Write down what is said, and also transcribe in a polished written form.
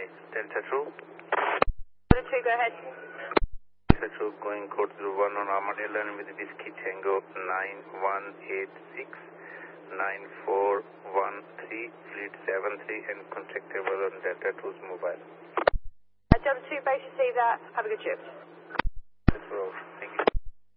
Delta True. Delta 2, go ahead. Delta True going code 01 on Armadale and with Whiskey Tango 9186 9413 fleet 73 and contactable on Delta 2's mobile. Delta 2 base, receive that. Have a good shift.